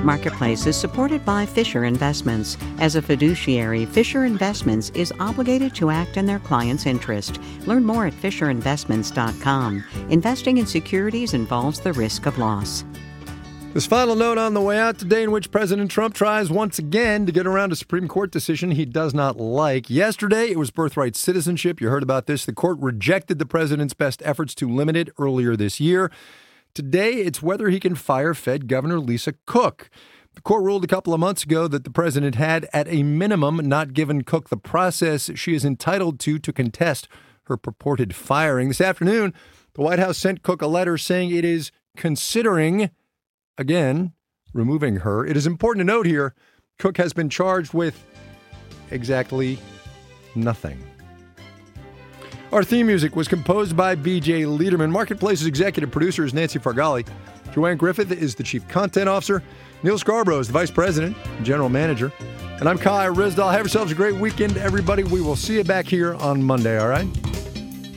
Marketplace is supported by Fisher Investments. As a fiduciary, Fisher Investments is obligated to act in their client's interest. Learn more at FisherInvestments.com. Investing in securities involves the risk of loss. This final note on the way out today, in which President Trump tries once again to get around a Supreme Court decision he does not like. Yesterday, it was birthright citizenship. You heard about this. The court rejected the president's best efforts to limit it earlier this year. Today, it's whether he can fire Fed Governor Lisa Cook. The court ruled a couple of months ago that the president had, at a minimum, not given Cook the process she is entitled to contest her purported firing. This afternoon, the White House sent Cook a letter saying it is considering, again, removing her. It is important to note here, Cook has been charged with exactly nothing. Our theme music was composed by B.J. Liederman. Marketplace's executive producer is Nancy Fargali. Joanne Griffith is the chief content officer. Neil Scarborough is the vice president and general manager. And I'm Kai Ryssdal. Have yourselves a great weekend, everybody. We will see you back here on Monday, all right?